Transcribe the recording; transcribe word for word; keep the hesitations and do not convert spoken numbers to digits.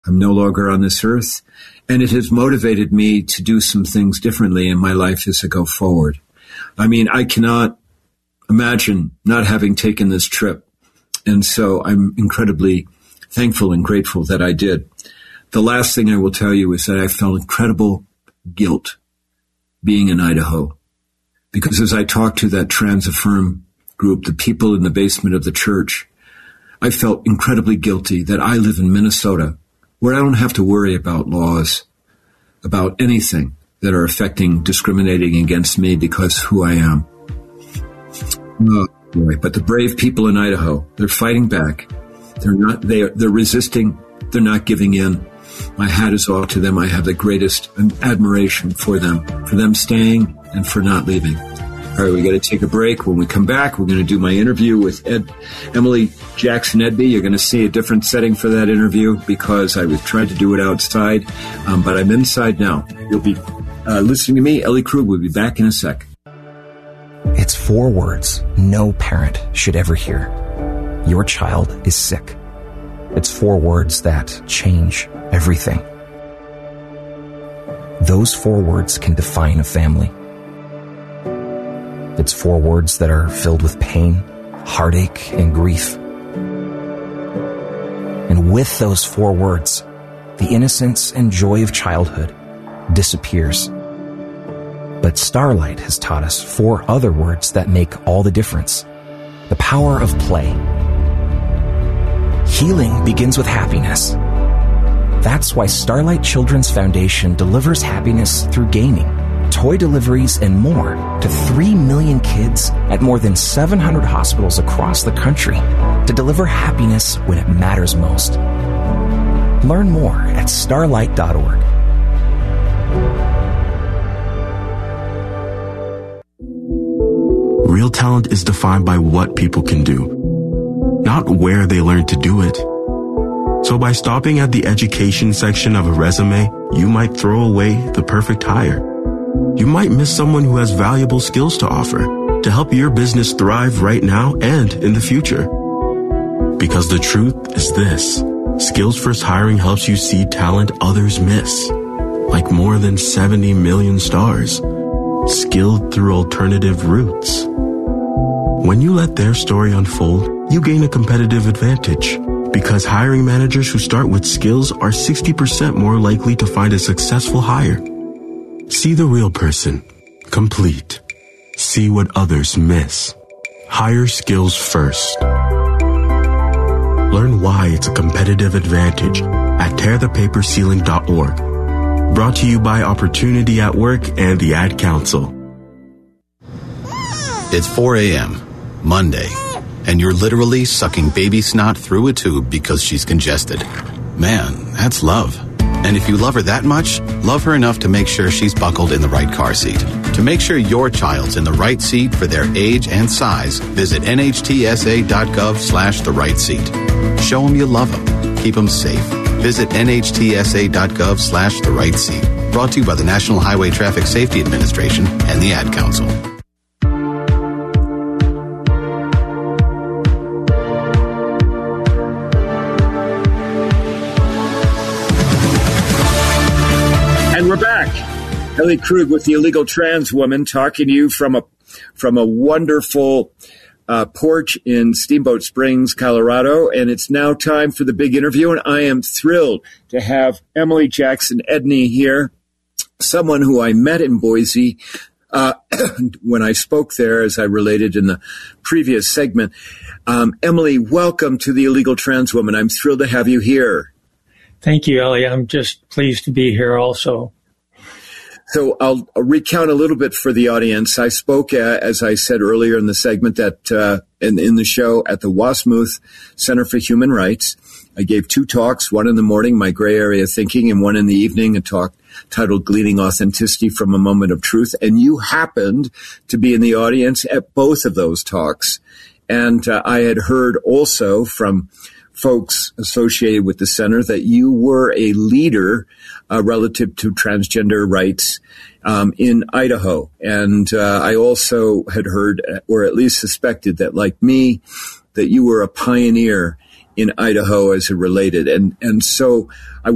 I'm no longer on this earth. And it has motivated me to do some things differently in my life as I go forward. I mean, I cannot imagine not having taken this trip. And so I'm incredibly thankful and grateful that I did. The last thing I will tell you is that I felt incredible guilt being in Idaho. Because as I talked to that Trans Affirm group, the people in the basement of the church, I felt incredibly guilty that I live in Minnesota, where I don't have to worry about laws, about anything that are affecting, discriminating against me because who I am. Oh, boy. But the brave people in Idaho, they're fighting back. They're not, they're, they're resisting. They're not giving in. My hat is off to them. I have the greatest admiration for them, for them staying and for not leaving. All right, we got to take a break. When we come back, we're going to do my interview with Ed, Emily Jackson Edby. You're going to see a different setting for that interview because I was trying to do it outside, um, but I'm inside now. You'll be uh, listening to me. Ellie Krug will be back in a sec. It's four words no parent should ever hear. Your child is sick. It's four words that change everything. Those four words can define a family. It's four words that are filled with pain, heartache, and grief. And with those four words, the innocence and joy of childhood disappears. But Starlight has taught us four other words that make all the difference. The power of play. Healing begins with happiness. That's why Starlight Children's Foundation delivers happiness through gaming, toy deliveries, and more to three million kids at more than seven hundred hospitals across the country to deliver happiness when it matters most. Learn more at starlight dot org. Real talent is defined by what people can do, not where they learn to do it. So by stopping at the education section of a resume, you might throw away the perfect hire. You might miss someone who has valuable skills to offer to help your business thrive right now and in the future. Because the truth is this: Skills First Hiring helps you see talent others miss, like more than seventy million stars, skilled through alternative routes. When you let their story unfold, you gain a competitive advantage, because hiring managers who start with skills are sixty percent more likely to find a successful hire. See the real person, complete. See what others miss. Hire skills first. Learn why it's a competitive advantage at tear the paper ceiling dot org. Brought to you by Opportunity at Work and the Ad Council. It's four a.m., Monday, and you're literally sucking baby snot through a tube because she's congested. Man, that's love. And if you love her that much, love her enough to make sure she's buckled in the right car seat. To make sure your child's in the right seat for their age and size, visit N H T S A dot gov slash the right seat. Show them you love them. Keep them safe. Visit N H T S A dot gov slash the right seat. Brought to you by the National Highway Traffic Safety Administration and the Ad Council. And we're back. Ellie Krug with the Illegal Trans Woman, talking to you from a from a wonderful uh, porch in Steamboat Springs, Colorado. And it's now time for the big interview. And I am thrilled to have Emily Jackson Edby here, someone who I met in Boise uh, when I spoke there, as I related in the previous segment. Um, Emily, welcome to the Illegal Trans Woman. I'm thrilled to have you here. Thank you, Ellie. I'm just pleased to be here also. So I'll recount a little bit for the audience. I spoke, uh, as I said earlier in the segment, that uh, in, in the show at the Wasmuth Center for Human Rights. I gave two talks, one in the morning, My Gray Area Thinking, and one in the evening, a talk titled Gleaning Authenticity from a Moment of Truth. And you happened to be in the audience at both of those talks. And uh, I had heard also from folks associated with the center that you were a leader uh, relative to transgender rights um, in Idaho. And uh, I also had heard, or at least suspected, that like me, that you were a pioneer in Idaho as it related. And, and so I